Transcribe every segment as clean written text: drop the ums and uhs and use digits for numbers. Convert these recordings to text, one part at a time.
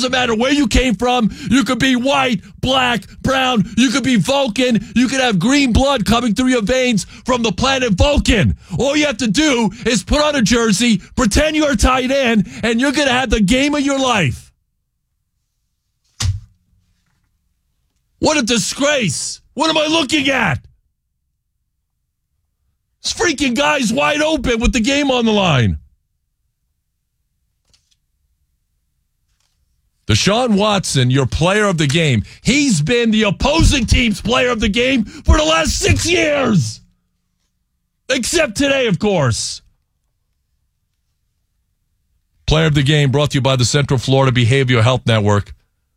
Doesn't matter where you came from. You could be white, black, brown. You could be Vulcan. You could have green blood coming through your veins from the planet Vulcan. All you have to do is put on a jersey, pretend you're a tight end, and you're going to have the game of your life. What a disgrace. What am I looking at? This freaking guy's wide open with the game on the line. Deshaun Watson, your player of the game. He's been the opposing team's player of the game for the last 6 years. Except today, of course. Player of the game brought to you by the Central Florida Behavioral Health Network.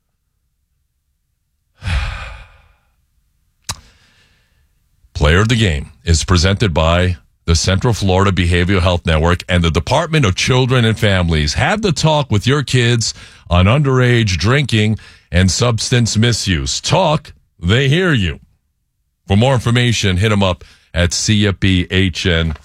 Player of the game is presented by the Central Florida Behavioral Health Network and the Department of Children and Families. Have the talk with your kids on underage drinking and substance misuse. Talk, they hear you. For more information, hit them up at cfbhn.org.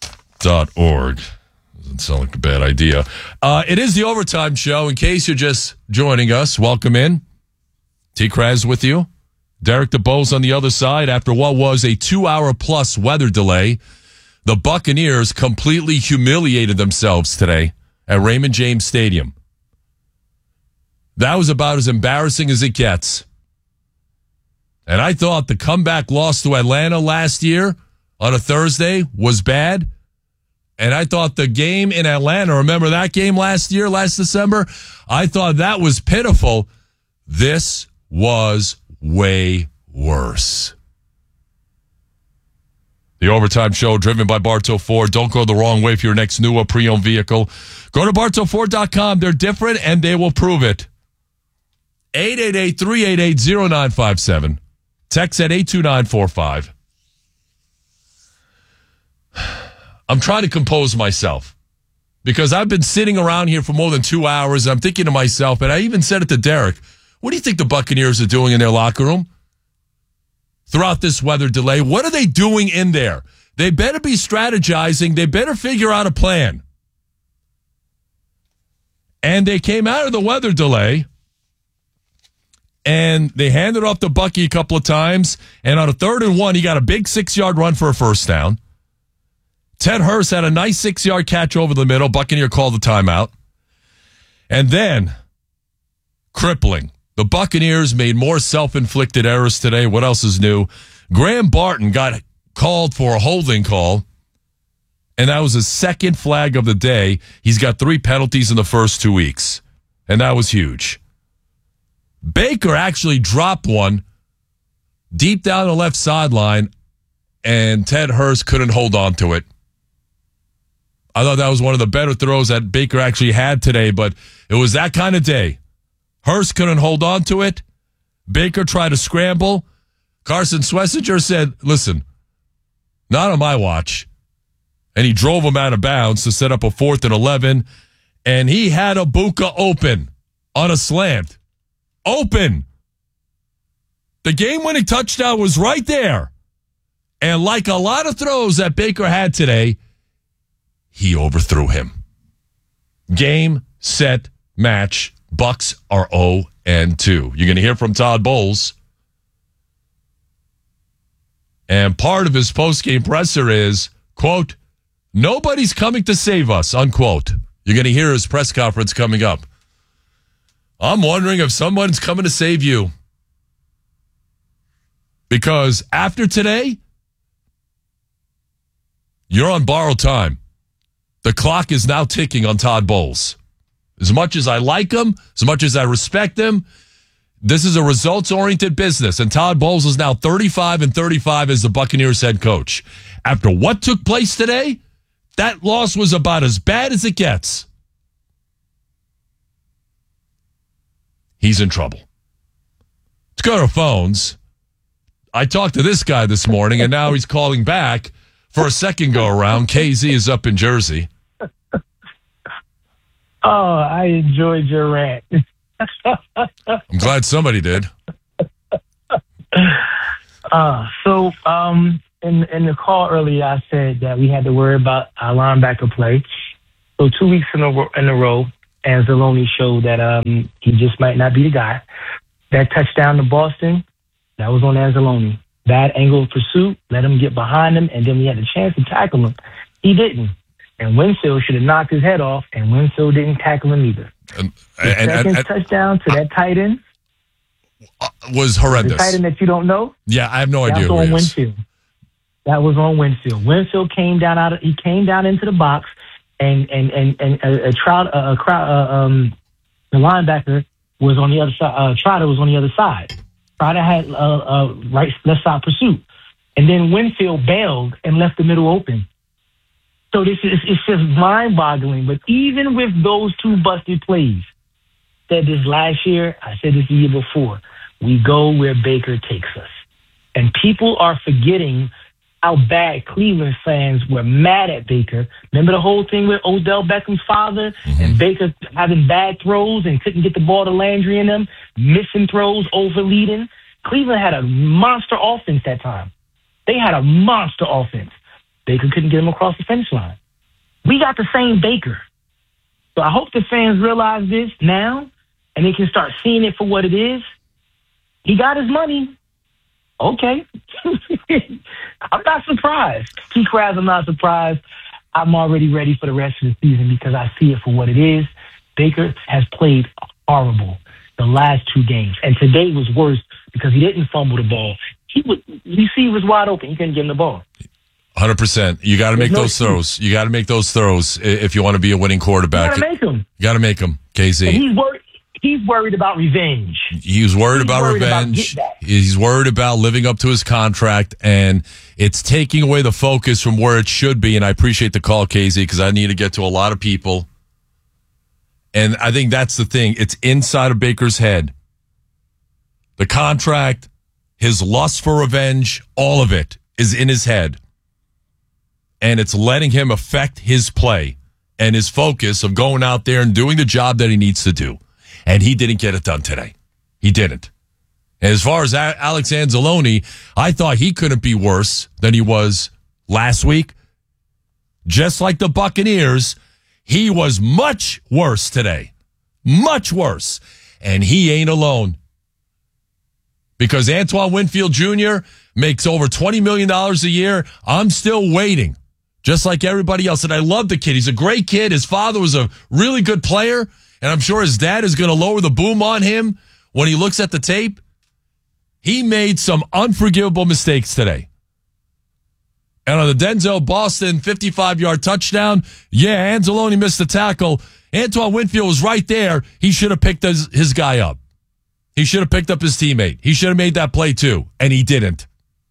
Doesn't sound like a bad idea. It is the Overtime Show. In case you're just joining us, welcome in. T. Kraz with you. Derek DeBose on the other side. After what was a 2-hour-plus weather delay, the Buccaneers completely humiliated themselves today at Raymond James Stadium. That was about as embarrassing as it gets. And I thought the comeback loss to Atlanta last year on a Thursday was bad. And I thought the game in Atlanta, remember that game last year, last December? I thought that was pitiful. This was way worse. The Overtime Show, driven by Bartow Ford. Don't go the wrong way for your next new or pre-owned vehicle. Go to BartowFord.com. They're different, and they will prove it. 888-388-0957. Text at 82945. I'm trying to compose myself because I've been sitting around here for more than 2 hours. I'm thinking to myself, and I even said it to Derek, what do you think the Buccaneers are doing in their locker room throughout this weather delay? What are they doing in there? They better be strategizing. They better figure out a plan. And they came out of the weather delay, and they handed off to Bucky a couple of times, and on a 3rd and 1, he got a big 6-yard run for a first down. Ted Hurst had a nice 6-yard catch over the middle. Buccaneer called the timeout. And then, crippling. The Buccaneers made more self-inflicted errors today. What else is new? Graham Barton got called for a holding call, and that was his second flag of the day. He's got 3 penalties in the first 2 weeks, and that was huge. Baker actually dropped one deep down the left sideline, and Ted Hurst couldn't hold on to it. I thought that was one of the better throws that Baker actually had today, but it was that kind of day. Hurst couldn't hold on to it. Baker tried to scramble. Carson Schlesinger said, listen, not on my watch. And he drove him out of bounds to set up a 4th and 11. And he had Ibuka open on a slant. Open. The game-winning touchdown was right there. And like a lot of throws that Baker had today, he overthrew him. Game, set, match. Bucks are 0-2. You're going to hear from Todd Bowles. And part of his post-game presser is, quote, nobody's coming to save us, unquote. You're going to hear his press conference coming up. I'm wondering if someone's coming to save you. Because after today, you're on borrowed time. The clock is now ticking on Todd Bowles. As much as I like him, as much as I respect him, this is a results-oriented business, and Todd Bowles is now 35-35 as the Buccaneers head coach. After what took place today, that loss was about as bad as it gets. He's in trouble. Let's go to phones. I talked to this guy this morning, and now he's calling back for a second go-around. KZ is up in Jersey. Oh, I enjoyed your rant. I'm glad somebody did. In the call earlier, I said that we had to worry about our linebacker play. So 2 weeks in a row, Anzalone showed that he just might not be the guy. That touchdown to Boston, that was on Anzalone. Bad angle of pursuit, let him get behind him, and then we had a chance to tackle him. He didn't. And Winfield should have knocked his head off, and Winfield didn't tackle him either. The second touchdown to that tight end was horrendous. The tight end that you don't know? Yeah, I have no idea who who on he is. Winfield. That was on Winfield. Winfield came down into the box, and the linebacker was on the other side. Trotter was on the other side. Trotter had left side pursuit, and then Winfield bailed and left the middle open. So it's just mind-boggling. But even with those two busted plays, said this last year, I said this the year before, we go where Baker takes us. And people are forgetting how bad Cleveland fans were mad at Baker. Remember the whole thing with Odell Beckham's father and Baker having bad throws and couldn't get the ball to Landry and them, missing throws, overleading? Cleveland had a monster offense that time. They had a monster offense. Baker couldn't get him across the finish line. We got the same Baker. So I hope the fans realize this now and they can start seeing it for what it is. He got his money. Okay. I'm not surprised. T-Crabs, I'm not surprised. I'm already ready for the rest of the season because I see it for what it is. Baker has played horrible the last two games. And today was worse because he didn't fumble the ball. You see he was wide open. He couldn't get him the ball. 100%. You got to make those throws. You got to make those throws if you want to be a winning quarterback. You got to make them. You got to make them, KZ. And he's worried about revenge. He's worried about revenge. He's worried about living up to his contract, and it's taking away the focus from where it should be. And I appreciate the call, KZ, because I need to get to a lot of people. And I think that's the thing. It's inside of Baker's head. The contract, his lust for revenge, all of it is in his head. And it's letting him affect his play and his focus of going out there and doing the job that he needs to do. And he didn't get it done today. He didn't. And as far as Alex Anzalone, I thought he couldn't be worse than he was last week. Just like the Buccaneers, he was much worse today. Much worse. And he ain't alone. Because Antoine Winfield Jr. makes over $20 million a year. I'm still waiting. Just like everybody else. And I love the kid. He's a great kid. His father was a really good player. And I'm sure his dad is going to lower the boom on him when he looks at the tape. He made some unforgivable mistakes today. And on the Denzel Boston 55-yard touchdown, Anzalone missed the tackle. Antoine Winfield was right there. He should have picked his guy up. He should have picked up his teammate. He should have made that play too. And he didn't.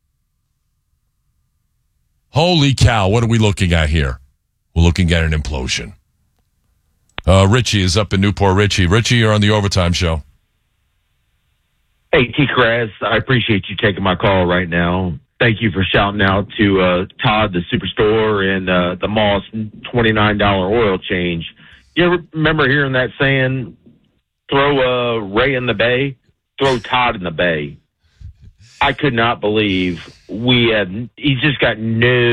Holy cow, what are we looking at here? We're looking at an implosion. Richie is up in Newport. Richie, you're on the Overtime Show. Hey, T-Kraz, I appreciate you taking my call right now. Thank you for shouting out to Todd, the Superstore, and the Moss $29 oil change. You ever remember hearing that saying, throw Ray in the bay, throw Todd in the bay? I could not believe he's just got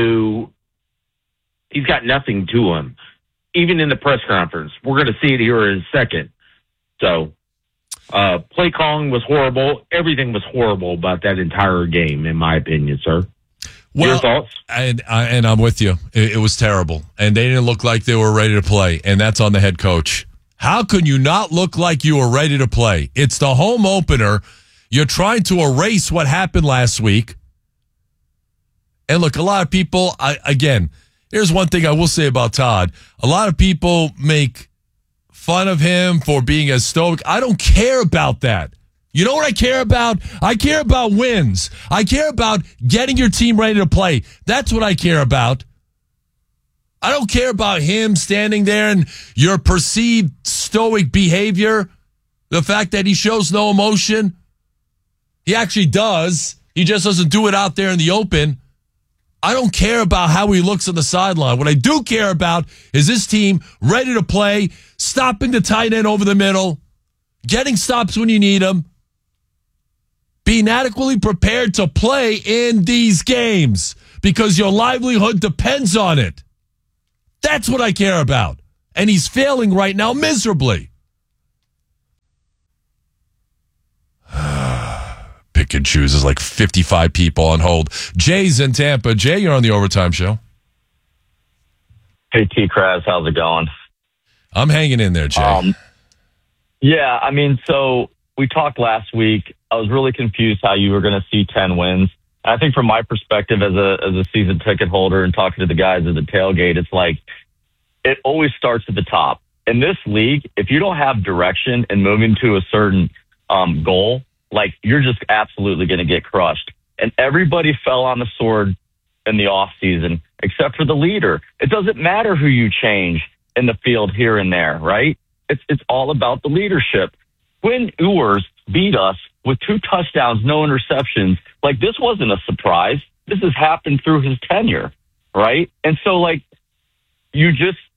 he's got nothing to him. Even in the press conference. We're going to see it here in a second. So, play calling was horrible. Everything was horrible about that entire game, in my opinion, sir. Well, your thoughts? And I'm with you. It was terrible. And they didn't look like they were ready to play. And that's on the head coach. How can you not look like you were ready to play? It's the home opener. You're trying to erase what happened last week. And look, a lot of people, again, here's one thing I will say about Todd. A lot of people make fun of him for being as stoic. I don't care about that. You know what I care about? I care about wins. I care about getting your team ready to play. That's what I care about. I don't care about him standing there and your perceived stoic behavior. The fact that he shows no emotion. He actually does. He just doesn't do it out there in the open. I don't care about how he looks on the sideline. What I do care about is this team ready to play, stopping the tight end over the middle, getting stops when you need them, being adequately prepared to play in these games because your livelihood depends on it. That's what I care about. And he's failing right now miserably. Pick and choose. There's like 55 people on hold. Jay's in Tampa. Jay, you're on the Overtime Show. Hey, T-Kraz, how's it going? I'm hanging in there, Jay. Yeah, I mean, so we talked last week. I was really confused how you were going to see 10 wins. I think from my perspective as a season ticket holder and talking to the guys at the tailgate, it's like it always starts at the top. In this league, if you don't have direction and moving to a certain goal, like you're just absolutely going to get crushed. And everybody fell on the sword in the offseason, except for the leader. It doesn't matter who you change in the field here and there, right? It's all about the leadership. Quinn Ewers beat us with 2 touchdowns, no interceptions. Like, this wasn't a surprise. This has happened through his tenure, right? And so, like, I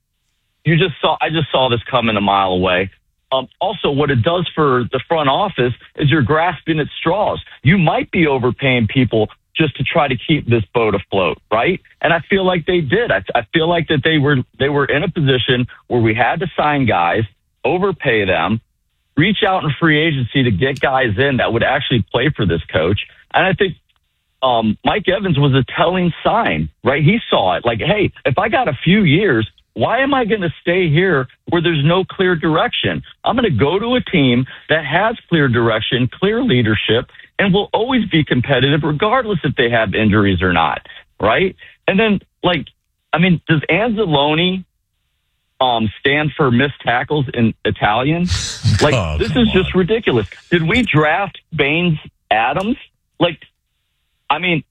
just saw this coming a mile away. Also, what it does for the front office is you're grasping at straws. You might be overpaying people just to try to keep this boat afloat, right? And I feel like they did. I feel like that they were in a position where we had to sign guys, overpay them, reach out in free agency to get guys in that would actually play for this coach. And I think Mike Evans was a telling sign, right? He saw it like, hey, if I got a few years, why am I going to stay here where there's no clear direction? I'm going to go to a team that has clear direction, clear leadership, and will always be competitive regardless if they have injuries or not, right? And then, like, I mean, does Anzalone stand for missed tackles in Italian? Like, this is just ridiculous. Did we draft Baines Adams? Like, I mean,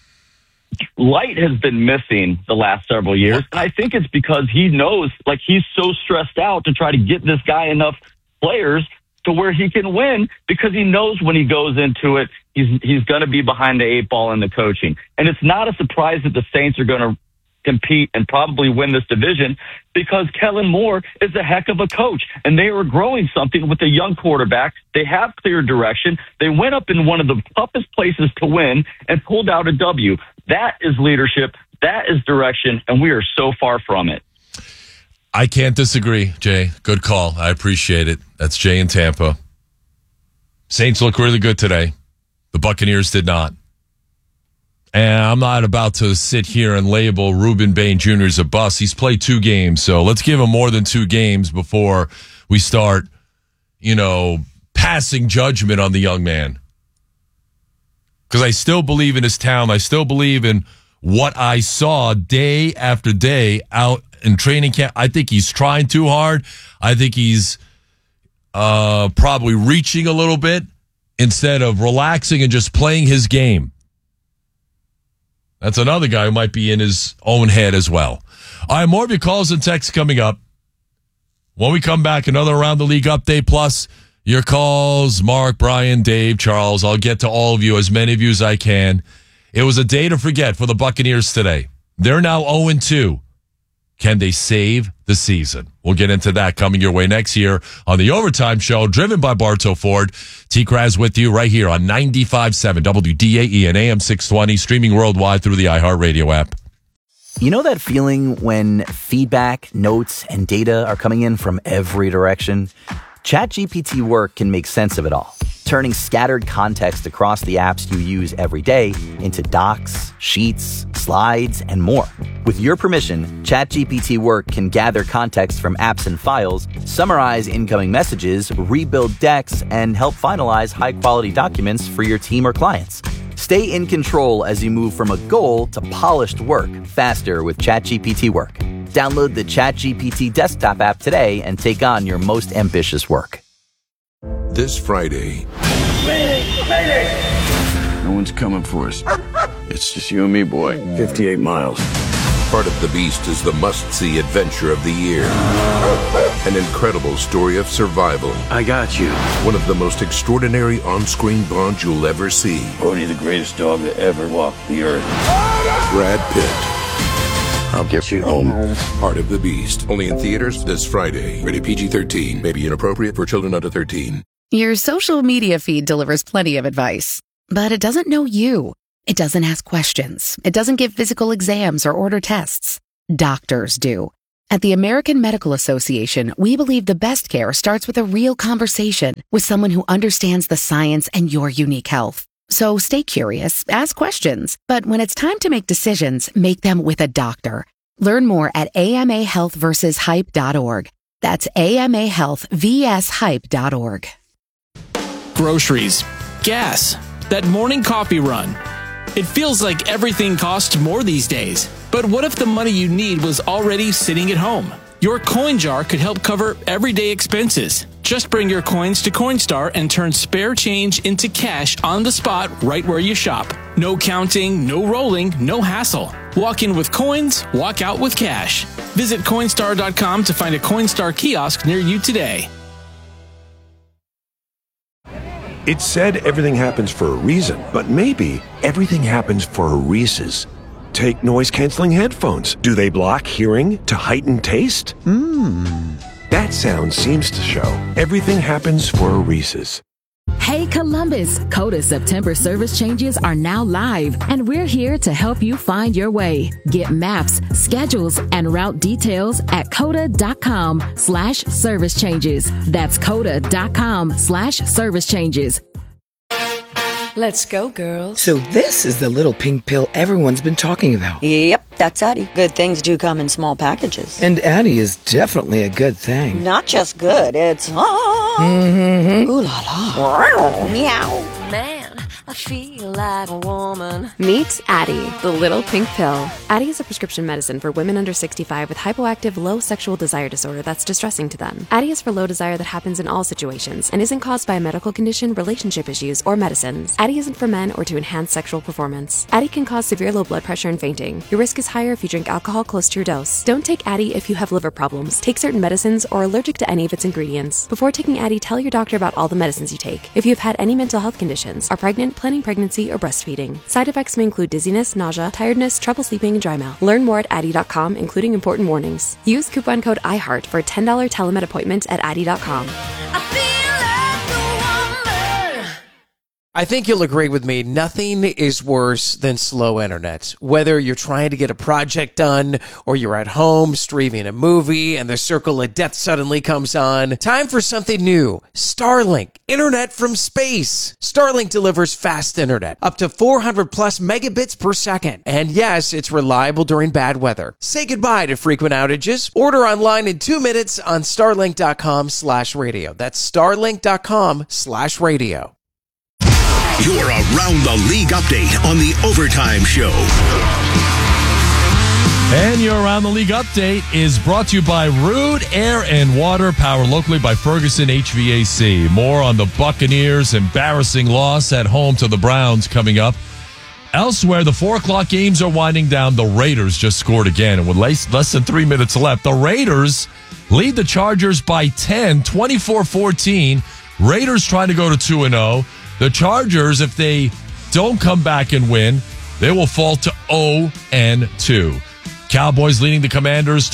Light has been missing the last several years, and I think it's because he knows, like, he's so stressed out to try to get this guy enough players to where he can win, because he knows when he goes into it, he's going to be behind the 8 ball in the coaching. And it's not a surprise that the Saints are going to compete and probably win this division, because Kellen Moore is a heck of a coach, and they are growing something with a young quarterback. They have clear direction. They went up in one of the toughest places to win and pulled out a W. That is leadership. That is direction, and we are so far from it. I can't disagree, Jay. Good call. I appreciate it. That's Jay in Tampa. Saints look really good today. The Buccaneers did not. And I'm not about to sit here and label Reuben Bain Jr. as a bust. He's played 2 games, so let's give him more than 2 games before we start, passing judgment on the young man. Because I still believe in his talent. I still believe in what I saw day after day out in training camp. I think he's trying too hard. I think he's probably reaching a little bit instead of relaxing and just playing his game. That's another guy who might be in his own head as well. All right, more of your calls and texts coming up. When we come back, another Around the League update, plus your calls, Mark, Brian, Dave, Charles. I'll get to all of you, as many of you as I can. It was a day to forget for the Buccaneers today. They're now 0-2. Can they save the season? We'll get into that coming your way next year on the Overtime Show, driven by Bartow Ford. T-Kraz with you right here on 95.7 WDAE and AM 620, streaming worldwide through the iHeartRadio app. You know that feeling when feedback, notes, and data are coming in from every direction? ChatGPT Work can make sense of it all, turning scattered context across the apps you use every day into docs, sheets, slides, and more. With your permission, ChatGPT Work can gather context from apps and files, summarize incoming messages, rebuild decks, and help finalize high-quality documents for your team or clients. Stay in control as you move from a goal to polished work faster with ChatGPT Work. Download the ChatGPT desktop app today and take on your most ambitious work. This Friday, no one's coming for us. It's just you and me, boy. 58 miles. Part of the Beast is the must-see adventure of the year. An incredible story of survival. I got you. One of the most extraordinary on-screen bonds you'll ever see. Bodhi, the greatest dog that ever walked the earth. Brad Pitt. I'll get you home. Part of the Beast. Only in theaters this Friday. Rated PG-13. May be inappropriate for children under 13. Your social media feed delivers plenty of advice, but it doesn't know you. It doesn't ask questions. It doesn't give physical exams or order tests. Doctors do. At the American Medical Association, we believe the best care starts with a real conversation with someone who understands the science and your unique health. So stay curious, ask questions, but when it's time to make decisions, make them with a doctor. Learn more at amahealthversushype.org. That's amahealthvshype.org. Groceries, gas, that morning coffee run. It feels like everything costs more these days. But what if the money you need was already sitting at home? Your coin jar could help cover everyday expenses. Just bring your coins to Coinstar and turn spare change into cash on the spot right where you shop. No counting, no rolling, no hassle. Walk in with coins, walk out with cash. Visit Coinstar.com to find a Coinstar kiosk near you today. It's said everything happens for a reason, but maybe everything happens for a Reese's. Take noise-canceling headphones. Do they block hearing to heighten taste? That sound seems to show everything happens for a Reese's. Hey Columbus, Coda September service changes are now live, and we're here to help you find your way. Get maps, schedules, and route details at coda.com/service changes. That's coda.com/service changes. Let's go, girls. So this is the little pink pill everyone's been talking about. Yep, that's Addie. Good things do come in small packages. And Addie is definitely a good thing. Not just good, it's ooh la la. Meow. Man, I feel like a woman. Meet Addie, the little pink pill. Addie is a prescription medicine for women under 65 with hypoactive low sexual desire disorder that's distressing to them. Addie is for low desire that happens in all situations and isn't caused by a medical condition, relationship issues, or medicines. Addie isn't for men or to enhance sexual performance. Addie can cause severe low blood pressure and fainting. Your risk is higher if you drink alcohol close to your dose. Don't take Addie if you have liver problems, take certain medicines, or are allergic to any of its ingredients. Before taking Addie, tell your doctor about all the medicines you take. If you have had any mental health conditions, are pregnant, planning pregnancy, or breastfeeding. Side effects may include dizziness, nausea, tiredness, trouble sleeping, and dry mouth. Learn more at Addie.com, including important warnings. Use coupon code IHEART for a $10 telemed appointment at Addie.com. I think you'll agree with me, nothing is worse than slow internet. Whether you're trying to get a project done or you're at home streaming a movie and the circle of death suddenly comes on. Time for something new. Starlink, internet from space. Starlink delivers fast internet, up to 400 plus megabits per second. And yes, it's reliable during bad weather. Say goodbye to frequent outages. Order online in 2 minutes on starlink.com/radio. That's starlink.com/radio. Your Around the League update on the Overtime Show. And your Around the League update is brought to you by Rude Air and Water, powered locally by Ferguson HVAC. More on the Buccaneers' embarrassing loss at home to the Browns coming up. Elsewhere, the 4 o'clock games are winding down. The Raiders just scored again, and with less than 3 minutes left, the Raiders lead the Chargers by 10, 24-14. Raiders trying to go to 2-0. The Chargers, if they don't come back and win, they will fall to 0-2. Cowboys leading the Commanders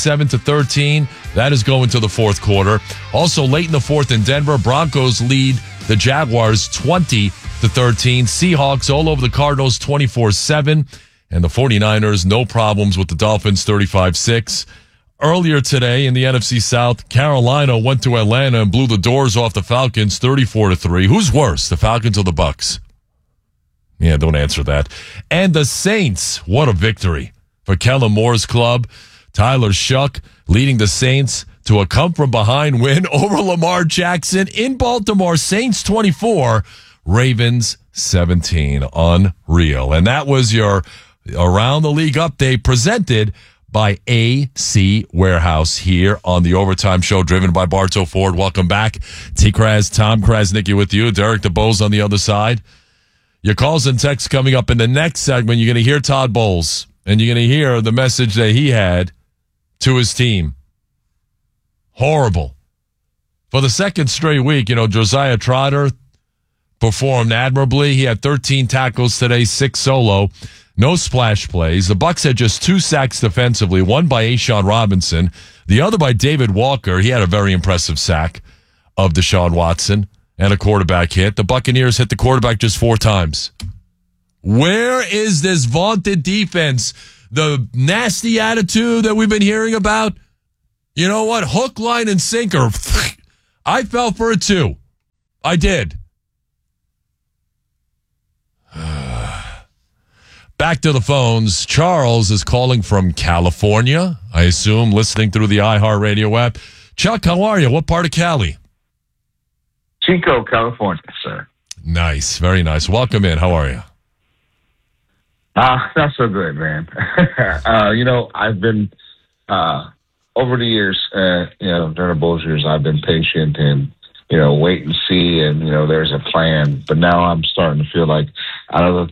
27-13. That is going to the fourth quarter. Also late in the fourth in Denver, Broncos lead the Jaguars 20-13. Seahawks all over the Cardinals 24-7. And the 49ers, no problems with the Dolphins 35-6. Earlier today in the NFC South, Carolina went to Atlanta and blew the doors off the Falcons 34-3. Who's worse, the Falcons or the Bucs? Yeah, don't answer that. And the Saints, what a victory for Kellen Moore's club. Tyler Shuck leading the Saints to a come-from-behind win over Lamar Jackson in Baltimore. Saints 24, Ravens 17. Unreal. And that was your Around the League update presented by AC Warehouse here on the Overtime Show, driven by Bartow Ford. Welcome back. T. Kraz, Tom Krasnicki with you. Derek DeBose on the other side. Your calls and texts coming up in the next segment. You're going to hear Todd Bowles, and you're going to hear the message that he had to his team. Horrible. For the second straight week, Josiah Trotter performed admirably. He had 13 tackles today, 6 solo. No splash plays. The Bucs had just 2 sacks defensively, one by A'Shawn Robinson, the other by David Walker. He had a very impressive sack of Deshaun Watson and a quarterback hit. The Buccaneers hit the quarterback just 4 times. Where is this vaunted defense? The nasty attitude that we've been hearing about? You know what? Hook, line, and sinker. I fell for it too. I did. Back to the phones. Charles is calling from California, I assume, listening through the iHeartRadio app. Chuck, how are you? What part of Cali? Chico, California, sir. Nice. Very nice. Welcome in. How are you? Not so good, man. I've been, over the years, during the Bulls years, I've been patient and, wait and see, and, there's a plan. But now I'm starting to feel like out of the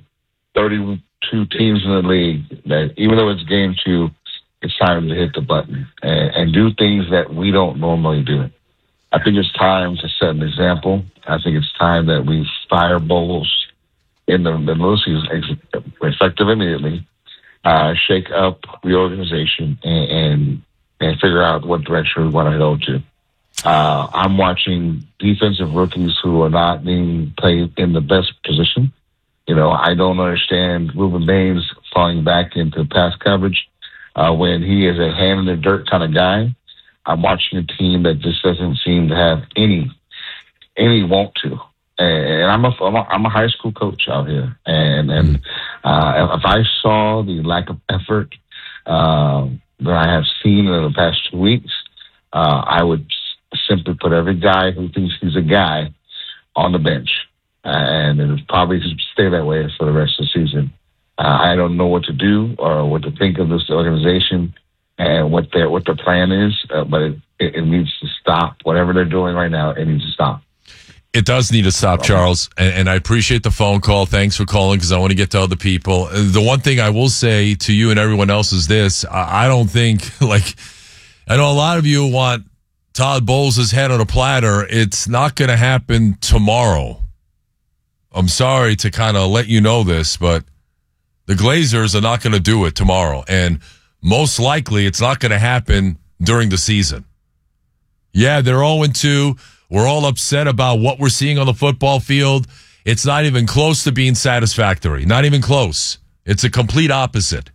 32 teams in the league, that even though it's game 2, it's time to hit the button and do things that we don't normally do. I think it's time to set an example. I think it's time that we fire Bowles in the middle of the season, effective immediately, shake up the organization and figure out what direction we want to go to. I'm watching defensive rookies who are not being played in the best position. I don't understand Ruben Baines falling back into pass coverage when he is a hand in the dirt kind of guy. I'm watching a team that just doesn't seem to have any want to. And I'm a high school coach out here, and if I saw the lack of effort that I have seen in the past 2 weeks, I would simply put every guy who thinks he's a guy on the bench, and it would probably stay that way for the rest of the season. I don't know what to do or what to think of this organization and what their plan is, but it needs to stop. Whatever they're doing right now, it needs to stop. It does need to stop, Charles, and I appreciate the phone call. Thanks for calling because I want to get to other people. The one thing I will say to you and everyone else is this. I don't think, I know a lot of you want Todd Bowles' head on a platter. It's not going to happen tomorrow. I'm sorry to kind of let you know this, but the Glazers are not going to do it tomorrow, and most likely it's not going to happen during the season. Yeah, they're 0-2. We're all upset about what we're seeing on the football field. It's not even close to being satisfactory. Not even close. It's a complete opposite.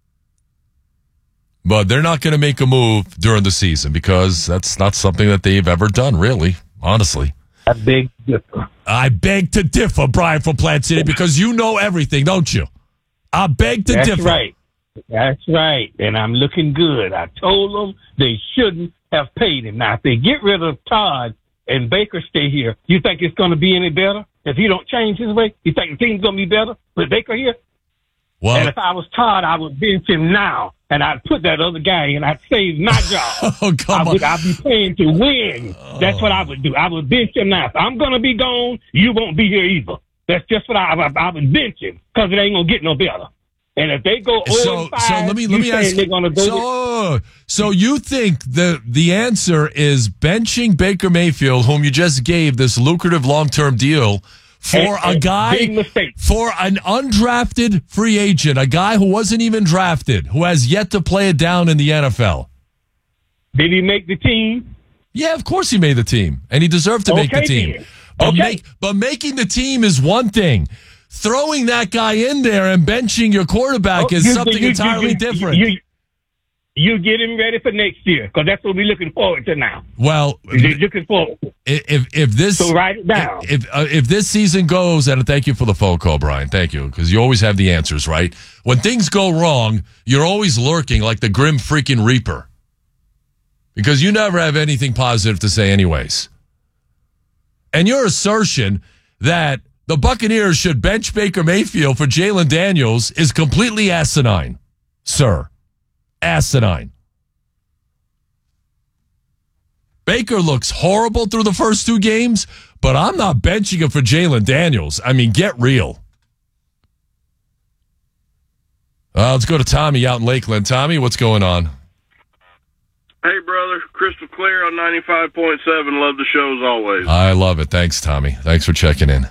But they're not going to make a move during the season because that's not something that they've ever done, really, honestly. I beg to differ. I beg to differ, Brian from Plant City, because you know everything, don't you? I beg to differ. That's right. That's right. And I'm looking good. I told them they shouldn't have paid him. Now, if they get rid of Todd and Baker stay here, you think it's going to be any better? If he don't change his way, you think the team's going to be better with Baker here? Well, and if I was Todd, I would bench him now, and I'd put that other guy in. I'd save my job. Oh, come on. I'd be playing to win. That's what I would do. I would bench him now. If I'm going to be gone, you won't be here either. That's just what I would bench him because it ain't going to get no better. And if they go 0-5, so let me ask you. So you think the answer is benching Baker Mayfield, whom you just gave this lucrative long-term deal, for a guy, for an undrafted free agent, a guy who wasn't even drafted, who has yet to play it down in the NFL? Did he make the team? Yeah, of course he made the team, and he deserved to make the team. But making the team is one thing. Throwing that guy in there and benching your quarterback is something entirely different. You get him ready for next year because that's what we're looking forward to now. Well, looking forward. If this, so write it down. If this season goes, and thank you for the phone call, Brian. Thank you, because you always have the answers, right? When things go wrong, you're always lurking like the grim freaking reaper, because you never have anything positive to say, anyways. And your assertion that the Buccaneers should bench Baker Mayfield for Jalen Daniels is completely asinine, sir. Asinine. Baker looks horrible through the first 2 games, but I'm not benching him for Jalen Daniels. I mean, get real. Let's go to Tommy out in Lakeland. Tommy, what's going on? Hey, brother. Crystal clear on 95.7. Love the show as always. I love it. Thanks, Tommy. Thanks for checking in.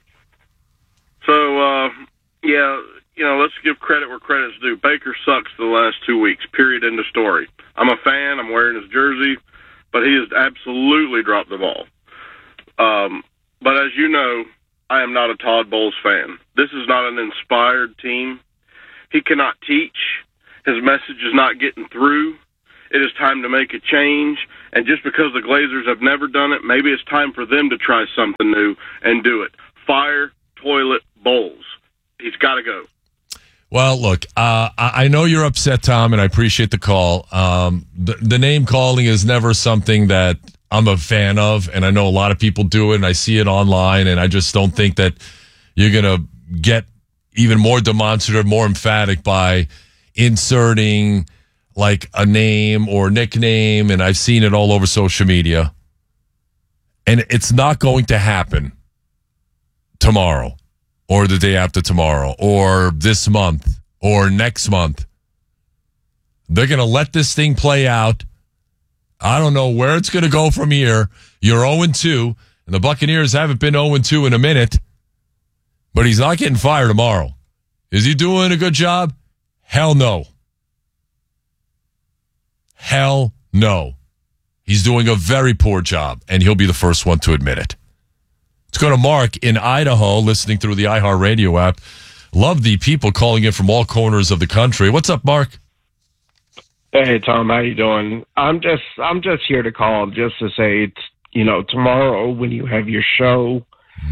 So, let's give credit where credit's due. Baker sucks the last 2 weeks, period, end of story. I'm a fan. I'm wearing his jersey, but he has absolutely dropped the ball. But as you know, I am not a Todd Bowles fan. This is not an inspired team. He cannot teach. His message is not getting through. It is time to make a change. And just because the Glazers have never done it, maybe it's time for them to try something new and do it. Fire Toilet Bowles. He's got to go. Well, look, I know you're upset, Tom, and I appreciate the call. The name calling is never something that I'm a fan of, and I know a lot of people do it, and I see it online, and I just don't think that you're going to get even more demonstrative, more emphatic by inserting like a name or nickname, and I've seen it all over social media. And it's not going to happen tomorrow or the day after tomorrow or this month or next month. They're going to let this thing play out. I don't know where it's going to go from here. You're 0-2, and the Buccaneers haven't been 0-2 in a minute, but he's not getting fired tomorrow. Is he doing a good job? Hell no. Hell no. He's doing a very poor job, and he'll be the first one to admit it. Let's go to Mark in Idaho, listening through the iHeartRadio app. Love the people calling in from all corners of the country. What's up, Mark? Hey, Tom, how you doing? I'm just here to call just to say, tomorrow when you have your show,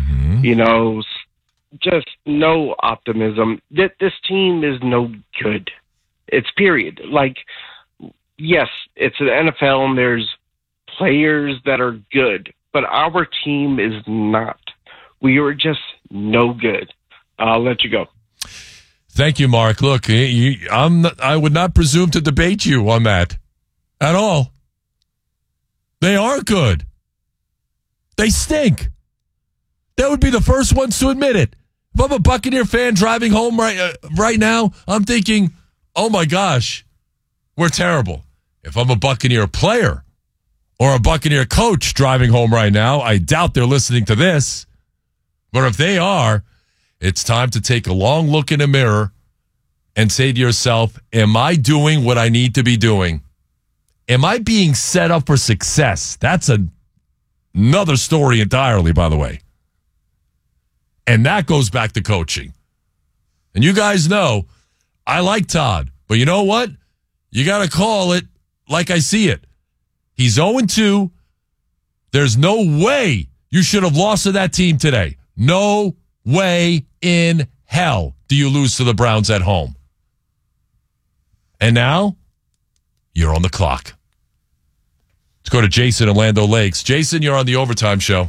just no optimism. This team is no good. It's period. Like, yes, it's an NFL and there's players that are good, but our team is not. We are just no good. I'll let you go. Thank you, Mark. Look, I would not presume to debate you on that at all. They are good. They stink. That would be the first ones to admit it. If I'm a Buccaneer fan driving home right now, I'm thinking, oh my gosh, we're terrible. If I'm a Buccaneer player or a Buccaneer coach driving home right now, I doubt they're listening to this. But if they are, it's time to take a long look in the mirror and say to yourself, am I doing what I need to be doing? Am I being set up for success? That's another story entirely, by the way. And that goes back to coaching. And you guys know, I like Todd. But you know what? You got to call it like I see it. He's 0-2. There's no way you should have lost to that team today. No way in hell do you lose to the Browns at home. And now, you're on the clock. Let's go to Jason in Land O'Lakes. Jason, you're on the Overtime Show.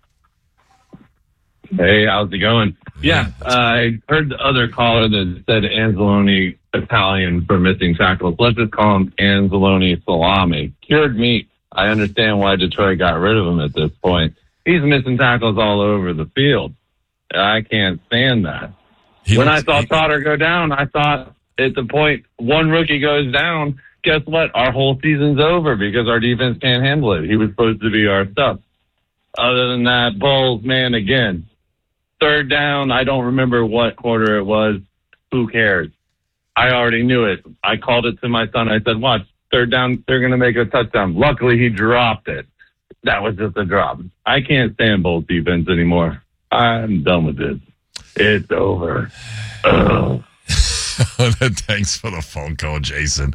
Hey, how's it going? Yeah, I heard the other caller that said Anzalone Italian for missing tackles. Let's just call him Anzalone Salami. Cured meat. I understand why Detroit got rid of him at this point. He's missing tackles all over the field. I can't stand that. When I saw Trotter go down, I thought at the point one rookie goes down, guess what? Our whole season's over because our defense can't handle it. He was supposed to be our stuff. Other than that, Bowles, man, again, third down, I don't remember what quarter it was. Who cares? I already knew it. I called it to my son. I said, watch, third down, they're going to make a touchdown. Luckily, he dropped it. That was just a drop. I can't stand Bowles defense anymore. I'm done with this. It's over. Thanks for the phone call, Jason.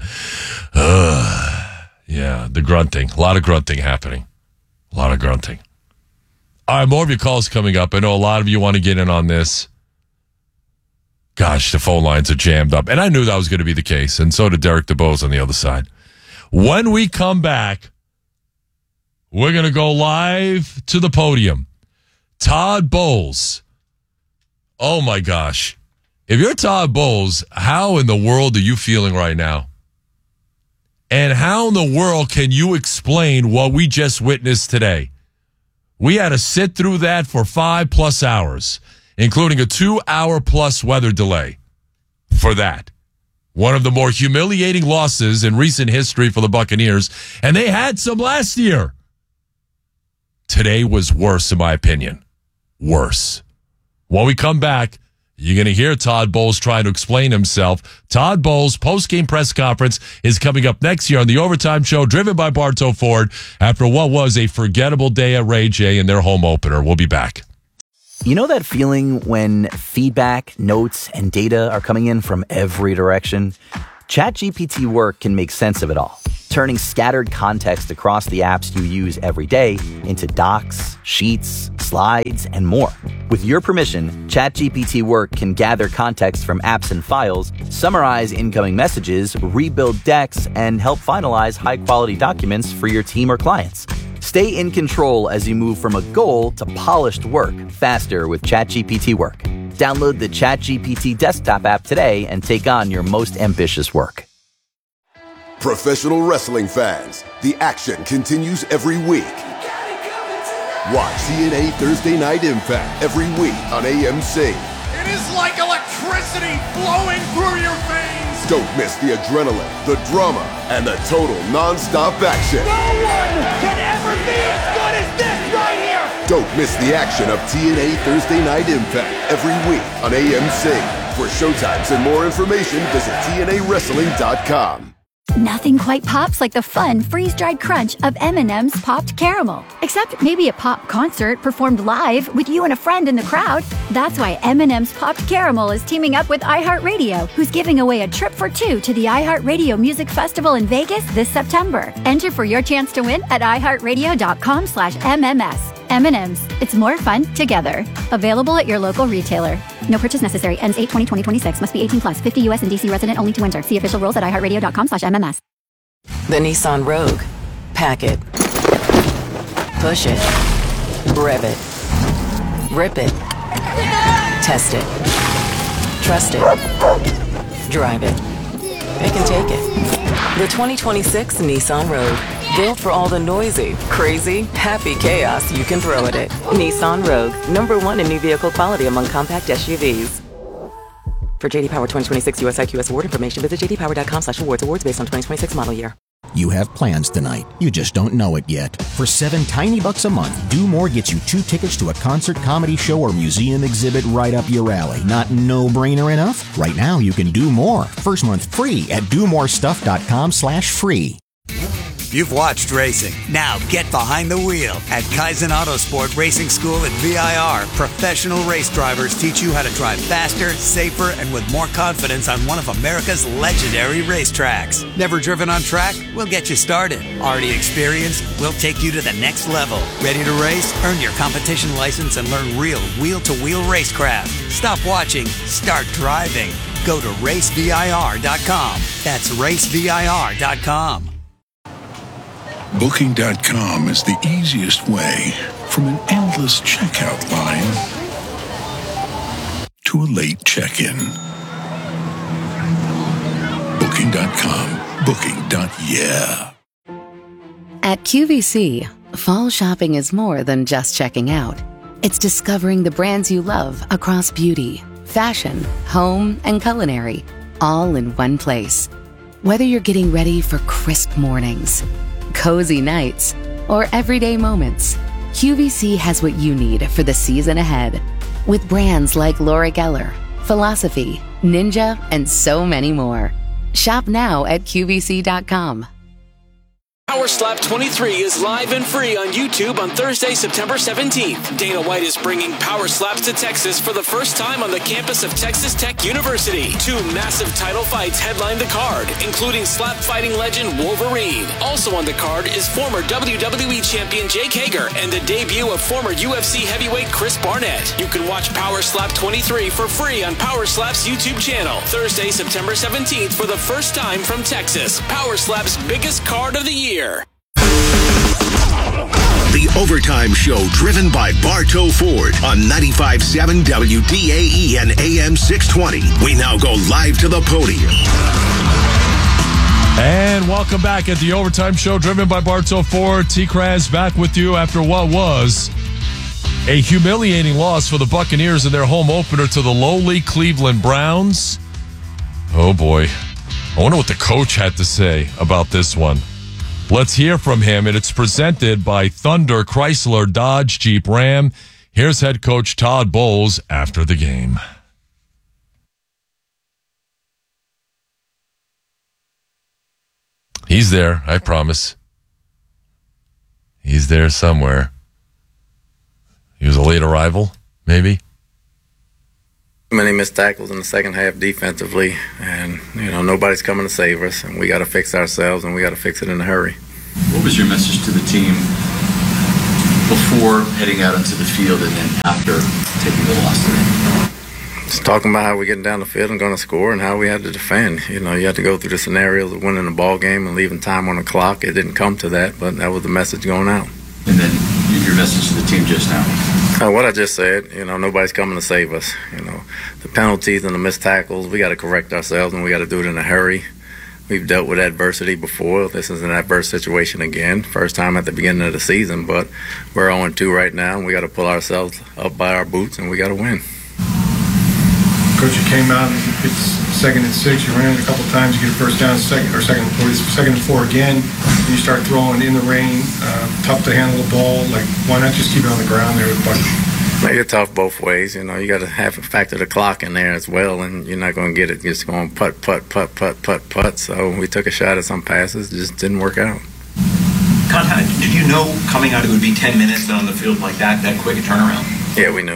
Yeah, the grunting. A lot of grunting happening. A lot of grunting. All right, more of your calls coming up. I know a lot of you want to get in on this. Gosh, the phone lines are jammed up. And I knew that was going to be the case, and so did Derek DeBose on the other side. When we come back, we're going to go live to the podium. Todd Bowles. Oh, my gosh. If you're Todd Bowles, how in the world are you feeling right now? And how in the world can you explain what we just witnessed today? We had to sit through that for 5+ hours, including a 2-hour+ weather delay for that. One of the more humiliating losses in recent history for the Buccaneers, and they had some last year. Today was worse, in my opinion. Worse. When we come back, you're going to hear Todd Bowles trying to explain himself. Todd Bowles' post-game press conference is coming up next year on the Overtime Show, driven by Bartow Ford, after what was a forgettable day at Ray J in their home opener. We'll be back. You know that feeling when feedback, notes, and data are coming in from every direction? ChatGPT Work can make sense of it all. turning scattered context across the apps you use every day into docs, sheets, slides, and more. With your permission, ChatGPT Work can gather context from apps and files, summarize incoming messages, rebuild decks, and help finalize high-quality documents for your team or clients. Stay in control as you move from a goal to polished work faster with ChatGPT Work. Download the ChatGPT desktop app today and take on your most ambitious work. Professional wrestling fans, the action continues every week. Watch TNA Thursday Night Impact every week on AMC. It is like electricity flowing through your veins. Don't miss the adrenaline, the drama, and the total non-stop action. No one can ever be as good as this right here. Don't miss the action of TNA Thursday Night Impact every week on AMC. For showtimes and more information, visit TNAWrestling.com. Nothing quite pops like the fun freeze-dried crunch of M&M's Popped Caramel. Except maybe a pop concert performed live with you and a friend in the crowd. That's why M&M's Popped Caramel is teaming up with iHeartRadio, who's giving away a trip for two to the iHeartRadio Music Festival in Vegas this September. Enter for your chance to win at iHeartRadio.com/MMS. M&M's. It's more fun together. Available at your local retailer. No purchase necessary. Ends 8/20/2026. Must be 18 plus. 50 U.S. and D.C. resident only to enter. See official rules at iHeartRadio.com/MMS. The Nissan Rogue. Pack it. Push it. Rev it. Rip it. Test it. Trust it. Drive it. It can take it. The 2026 Nissan Rogue. Built for all the noisy, crazy, happy chaos you can throw at it. Nissan Rogue. #1 in new vehicle quality among compact SUVs. For JD Power 2026 US IQS award information, visit jdpower.com/awards. Awards based on 2026 model year. You have plans tonight. You just don't know it yet. For $7 tiny bucks a month, Do More gets you 2 tickets to a concert, comedy show, or museum exhibit right up your alley. Not no-brainer enough? Right now, you can do more. First month free at domorestuff.com/free. You've watched racing. Now get behind the wheel. At Kaizen Autosport Racing School at VIR, professional race drivers teach you how to drive faster, safer, and with more confidence on one of America's legendary racetracks. Never driven on track? We'll get you started. Already experienced? We'll take you to the next level. Ready to race? Earn your competition license and learn real wheel-to-wheel racecraft. Stop watching. Start driving. Go to racevir.com. That's racevir.com. Booking.com is the easiest way from an endless checkout line to a late check-in. Booking.com. Booking.yeah. At QVC, fall shopping is more than just checking out. It's discovering the brands you love across beauty, fashion, home, and culinary, all in one place. Whether you're getting ready for crisp mornings, cozy nights, or everyday moments, QVC has what you need for the season ahead. With brands like Laura Geller, Philosophy, Ninja, and so many more. Shop now at QVC.com. Power Slap 23 is live and free on YouTube on Thursday, September 17th. Dana White is bringing Power Slaps to Texas for the first time on the campus of Texas Tech University. 2 massive title fights headline the card, including slap fighting legend Wolverine. Also on the card is former WWE champion Jake Hager and the debut of former UFC heavyweight Chris Barnett. You can watch Power Slap 23 for free on Power Slap's YouTube channel. Thursday, September 17th for the first time from Texas. Power Slap's biggest card of the year. The Overtime Show, driven by Bartow Ford on 95.7 WDAE and AM 620. We now go live to the podium. And welcome back at the Overtime Show, driven by Bartow Ford. T-Kraz back with you after what was a humiliating loss for the Buccaneers in their home opener to the lowly Cleveland Browns. Oh, boy. I wonder what the coach had to say about this one. Let's hear from him, and it's presented by Thunder, Chrysler, Dodge, Jeep, Ram. Here's head coach Todd Bowles after the game. He's there, I promise. He's there somewhere. He was a late arrival, maybe. Many missed tackles in the second half defensively, and nobody's coming to save us, and we got to fix ourselves, and we got to fix it in a hurry. What was your message to the team before heading out into the field and then after taking the loss today? Just talking about how we're getting down the field and going to score, and how we had to defend. You had to go through the scenarios of winning the ball game and leaving time on the clock. It didn't come to that, but that was the message going out. And then your message to the team just now? What I just said, nobody's coming to save us. The penalties and the missed tackles, we got to correct ourselves, and we got to do it in a hurry. We've dealt with adversity before. This is an adverse situation again. First time at the beginning of the season, but we're 0-2 right now, and we got to pull ourselves up by our boots, and we got to win. Coach, you came out and it's 2nd and 6. You ran it a couple times. You get a first down, second and 4 again. And you start throwing in the rain, tough to handle the ball. Like, why not just keep it on the ground there with Bucky? Make it tough both ways. You got to have a factor the clock in there as well, and you're not going to get it just going putt. So we took a shot at some passes, just didn't work out. Did you know coming out it would be 10 minutes on the field like that quick a turnaround? Yeah, we knew.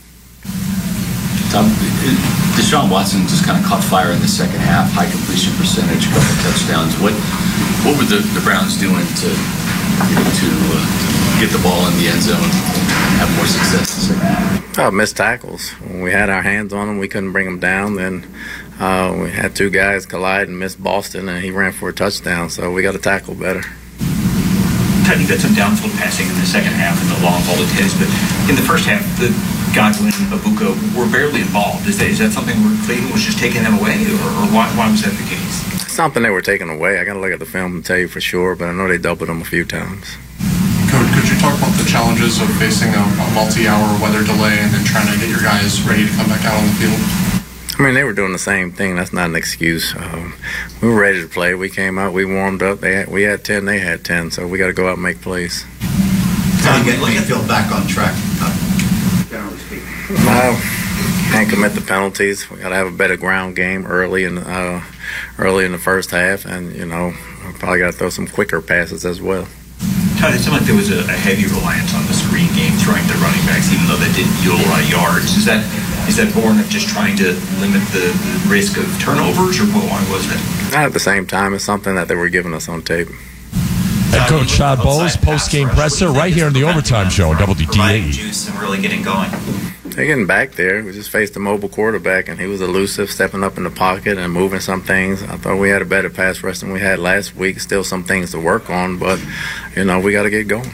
Tom, Deshaun Watson just kind of caught fire in the second half, high completion percentage, a couple touchdowns. What were the Browns doing to get the ball in the end zone and have more success in the second half? Missed tackles. When we had our hands on them, we couldn't bring them down. Then we had two guys collide and missed Boston, and he ran for a touchdown. So we got to tackle better. You got some downfield passing in the second half and the long ball attempts, but in the first half, the Godwin, Abuka were barely involved. Is that something where Clayton was just taking them away, or why was that the case? It's something they were taking away. I got to look at the film and tell you for sure, but I know they doubled them a few times. Could you talk about the challenges of facing a multi-hour weather delay and then trying to get your guys ready to come back out on the field? I mean, they were doing the same thing. That's not an excuse. We were ready to play. We came out. We warmed up. We had 10. They had 10. So we got to go out and make plays. How do you get Lincolnfield back on track, generally speaking? Can't commit the penalties. We got to have a better ground game early in the first half, and we probably got to throw some quicker passes as well. Todd, it seemed like there was a heavy reliance on the screen game, throwing to running backs, even though that didn't yield a lot of yards. Is that born of just trying to limit the risk of turnovers, or why was it? Not at the same time. It's something that they were giving us on tape. Head coach Todd Bowles, post-game presser, right here in the Overtime Show on WDAE. Juice and really getting going. They're getting back there. We just faced a mobile quarterback, and he was elusive, stepping up in the pocket and moving some things. I thought we had a better pass rush than we had last week. Still some things to work on, but, we got to get going.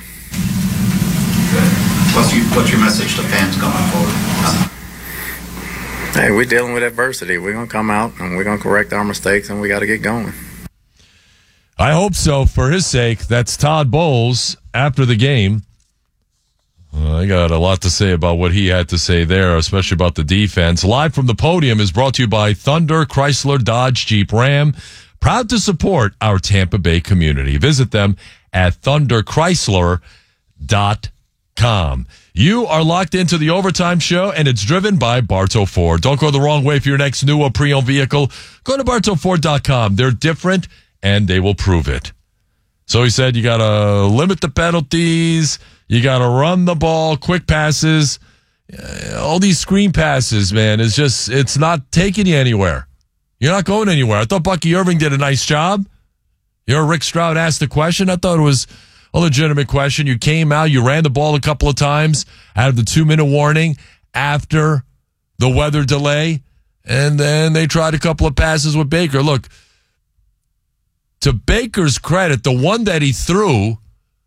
What's your message to fans going forward? Hey, we're dealing with adversity. We're going to come out, and we're going to correct our mistakes, and we got to get going. I hope so, for his sake. That's Todd Bowles after the game. I got a lot to say about what he had to say there, especially about the defense. Live from the podium is brought to you by Thunder, Chrysler, Dodge, Jeep, Ram. Proud to support our Tampa Bay community. Visit them at thunderchrysler.com. You are locked into the Overtime Show, and it's driven by Bartow Ford. Don't go the wrong way for your next new or pre-owned vehicle. Go to BartowFord.com. They're different, and they will prove it. So he said you got to limit the penalties. You got to run the ball, quick passes. All these screen passes, man, it's not taking you anywhere. You're not going anywhere. I thought Bucky Irving did a nice job. Rick Stroud asked the question. I thought it was a legitimate question. You came out, you ran the ball a couple of times out of the 2-minute warning after the weather delay, and then they tried a couple of passes with Baker. Look, to Baker's credit, the one that he threw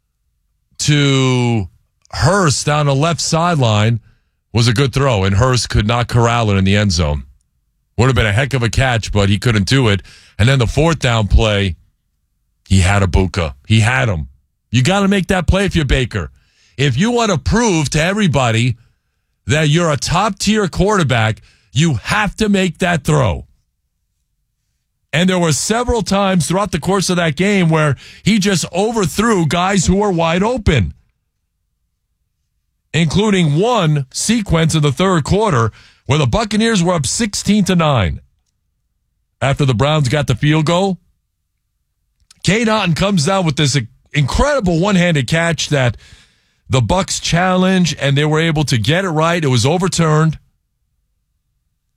to Hurst down the left sideline was a good throw, and Hurst could not corral it in the end zone. Would have been a heck of a catch, but he couldn't do it. And then the fourth down play, he had Abuka. He had him. You got to make that play if you're Baker. If you want to prove to everybody that you're a top-tier quarterback, you have to make that throw. And there were several times throughout the course of that game where he just overthrew guys who were wide open, including one sequence in the third quarter where the Buccaneers were up 16-9 after the Browns got the field goal. Cade Otton comes down with this incredible one-handed catch that the Bucs challenged, and they were able to get it right. It was overturned.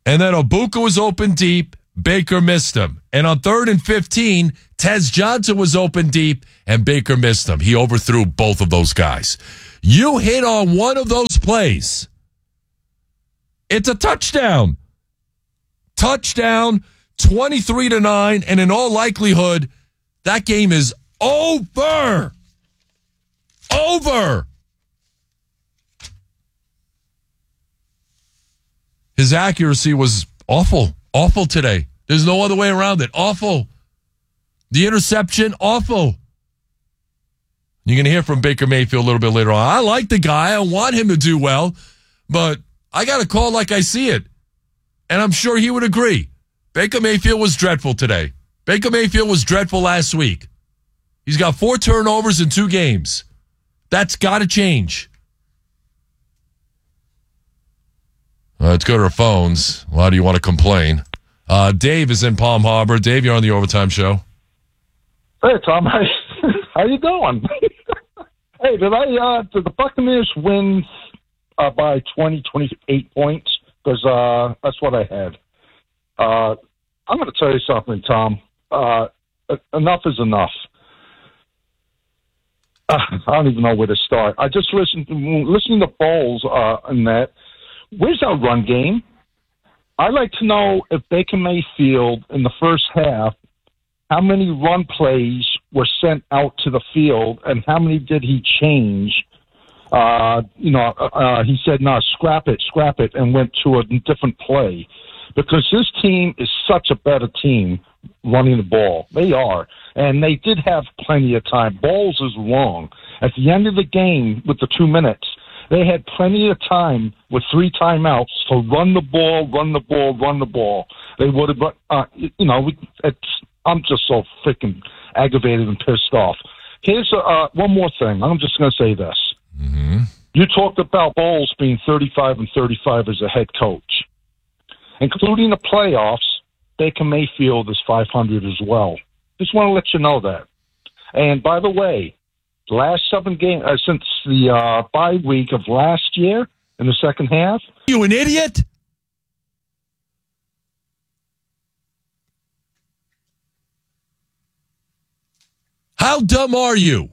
And then Ibuka was open deep. Baker missed him. And on 3rd and 15, Tez Johnson was open deep, and Baker missed him. He overthrew both of those guys. You hit on one of those plays, it's a touchdown. Touchdown, 23-9, and in all likelihood, that game is over. Over. His accuracy was awful. Awful today. There's no other way around it. Awful. The interception, awful. You're going to hear from Baker Mayfield a little bit later on. I like the guy. I want him to do well, but I got to call like I see it. And I'm sure he would agree. Baker Mayfield was dreadful today. Baker Mayfield was dreadful last week. He's got 4 turnovers in 2 games. That's got to change. Let's go to our phones. Why do you want to complain? Dave is in Palm Harbor. Dave, you're on the Overtime Show. Hey, Tom. How you doing? Hey, did the Buccaneers win by 28 points? Because that's what I had. I'm going to tell you something, Tom. Enough is enough. I don't even know where to start. I just listening to Bowles and that. Where's our run game? I'd like to know if Baker Mayfield in the first half, how many run plays were sent out to the field and how many did he change? He said, no, scrap it, and went to a different play. Because this team is such a better team running the ball. They are. And they did have plenty of time. Bowles is wrong. At the end of the game, with the 2 minutes, they had plenty of time with 3 timeouts to run the ball. They would have, I'm just so freaking aggravated and pissed off. Here's one more thing. I'm just going to say this. Mm-hmm. You talked about Bowles being 35-35 as a head coach. Including the playoffs, Baker Mayfield is 500 as well. Just want to let you know that. And by the way, the last 7 games, since the bye week of last year in the second half. You an idiot? How dumb are you?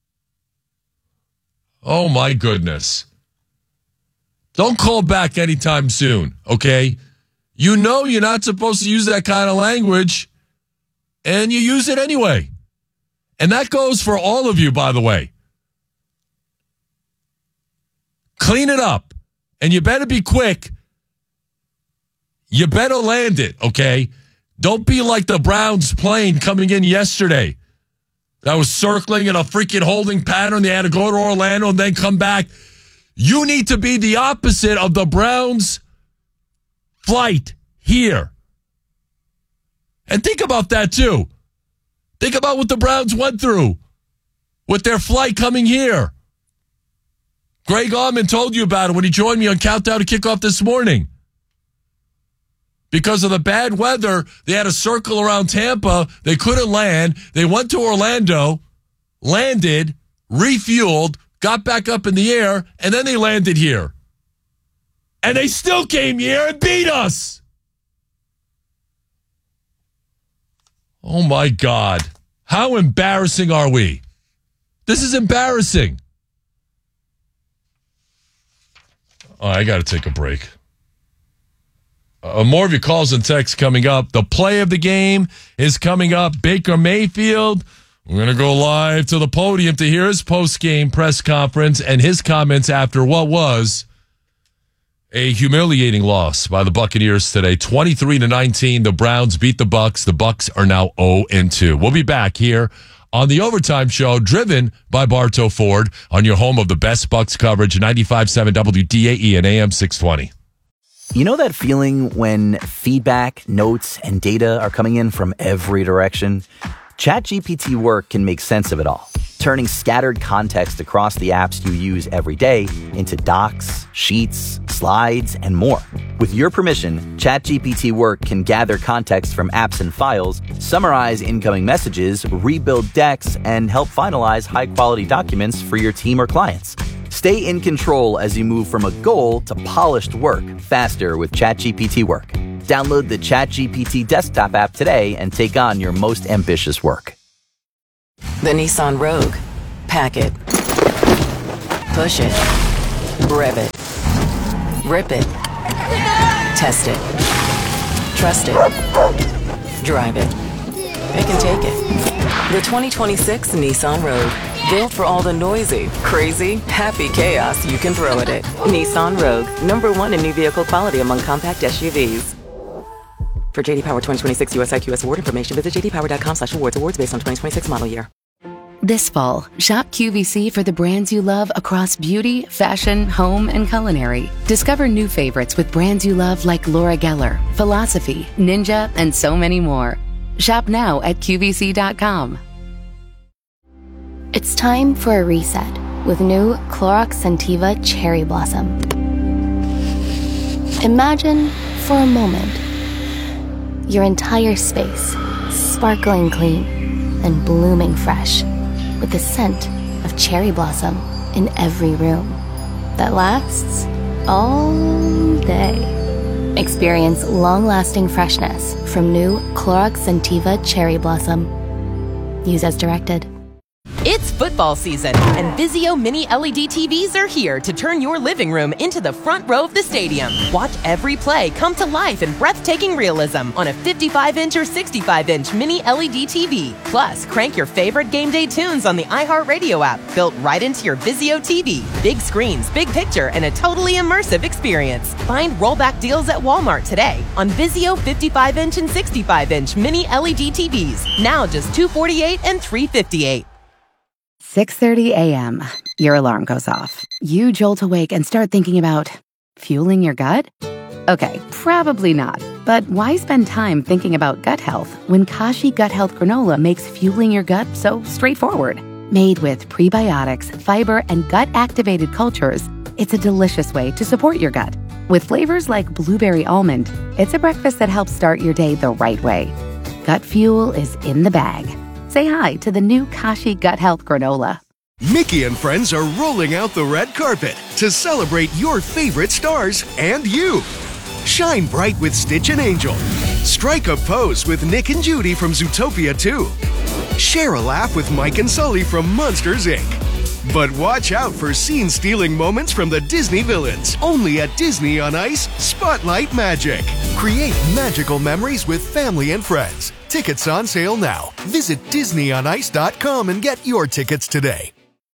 Oh, my goodness. Don't call back anytime soon, okay? You know you're not supposed to use that kind of language, and you use it anyway. And that goes for all of you, by the way. Clean it up. And you better be quick. You better land it, okay? Don't be like the Browns plane coming in yesterday that was circling in a freaking holding pattern. They had to go to Orlando and then come back. You need to be the opposite of the Browns flight here. And think about that too. Think about what the Browns went through with their flight coming here. Greg Allman told you about it when he joined me on Countdown to Kickoff this morning. Because of the bad weather, they had to circle around Tampa. They couldn't land. They went to Orlando, landed, refueled, got back up in the air, and then they landed here. And they still came here and beat us. Oh, my God. How embarrassing are we? This is embarrassing. Oh, I got to take a break. More of your calls and texts coming up. The play of the game is coming up. Baker Mayfield. We're going to go live to the podium to hear his post-game press conference and his comments after what was a humiliating loss by the Buccaneers today. 23-19, the Browns beat the Bucs. The Bucs are now 0-2. We'll be back here on the Overtime Show, driven by Bartow Ford, on your home of the best Bucs coverage, 95.7 WDAE and AM 620. You know that feeling when feedback, notes, and data are coming in from every direction? ChatGPT Work can make sense of it all, turning scattered context across the apps you use every day into docs, sheets, slides, and more. With your permission, ChatGPT Work can gather context from apps and files, summarize incoming messages, rebuild decks, and help finalize high-quality documents for your team or clients. Stay in control as you move from a goal to polished work faster with ChatGPT Work. Download the ChatGPT desktop app today and take on your most ambitious work. The Nissan Rogue. Pack it. Push it. Rev it. Rip it. Test it. Trust it. Drive it. It can take it. The 2026 Nissan Rogue. Built for all the noisy, crazy, happy chaos you can throw at it. Nissan Rogue. #1 in new vehicle quality among compact SUVs. For JD Power 2026 US IQS award information, visit jdpower.com/awards. Awards based on 2026 model year. This fall, shop QVC for the brands you love across beauty, fashion, home, and culinary. Discover new favorites with brands you love like Laura Geller, Philosophy, Ninja, and so many more. Shop now at QVC.com. It's time for a reset with new Clorox Scentiva Cherry Blossom. Imagine for a moment your entire space sparkling clean and blooming fresh with the scent of cherry blossom in every room that lasts all day. Experience long-lasting freshness from new Clorox Scentiva Cherry Blossom. Use as directed. It's football season, and Vizio Mini LED TVs are here to turn your living room into the front row of the stadium. Watch every play come to life in breathtaking realism on a 55-inch or 65-inch Mini LED TV. Plus, crank your favorite game day tunes on the iHeartRadio app, built right into your Vizio TV. Big screens, big picture, and a totally immersive experience. Find rollback deals at Walmart today on Vizio 55-inch and 65-inch Mini LED TVs. Now just $248 and $358. 6:30 a.m. Your alarm goes off. You jolt awake and start thinking about fueling your gut? Okay, probably not. But why spend time thinking about gut health when Kashi Gut Health Granola makes fueling your gut so straightforward? Made with prebiotics, fiber, and gut-activated cultures, it's a delicious way to support your gut. With flavors like blueberry almond, it's a breakfast that helps start your day the right way. Gut fuel is in the bag. Say hi to the new Kashi Gut Health Granola. Mickey and friends are rolling out the red carpet to celebrate your favorite stars and you. Shine bright with Stitch and Angel. Strike a pose with Nick and Judy from Zootopia 2. Share a laugh with Mike and Sully from Monsters, Inc. But watch out for scene-stealing moments from the Disney villains. Only at Disney on Ice, Spotlight Magic. Create magical memories with family and friends. Tickets on sale now. Visit DisneyOnIce.com and get your tickets today.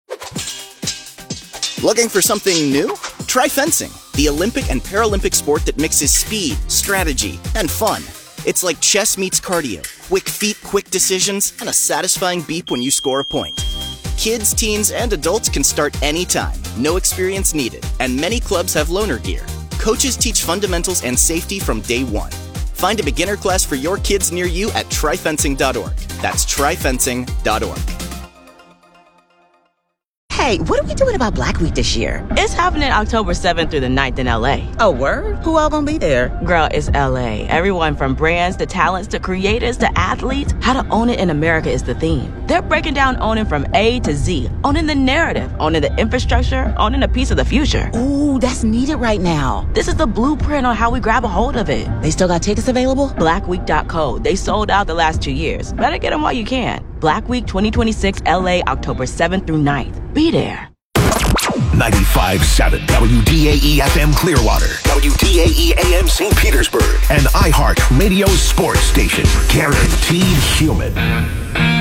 Looking for something new? Try fencing, the Olympic and Paralympic sport that mixes speed, strategy, and fun. It's like chess meets cardio. Quick feet, quick decisions, and a satisfying beep when you score a point. Kids, teens, and adults can start anytime. No experience needed. And many clubs have loaner gear. Coaches teach fundamentals and safety from day one. Find a beginner class for your kids near you at tryfencing.org. That's tryfencing.org. Hey, what are we doing about Black Week this year? It's happening October 7th through the 9th in LA. Oh, word? Who all gonna be there? Girl, it's LA. Everyone from brands to talents to creators to athletes. How to own it in America is the theme. They're breaking down owning from A to Z. Owning the narrative, owning the infrastructure, owning a piece of the future. Ooh, that's needed right now. This is the blueprint on how we grab a hold of it. They still got tickets available? Blackweek.co. They sold out the last 2 years. Better get them while you can. Black Week 2026 LA, October 7th through 9th. Be there. 95.7 WDAE FM Clearwater, WDAE AM St. Petersburg, and iHeart Radio Sports Station. Guaranteed human.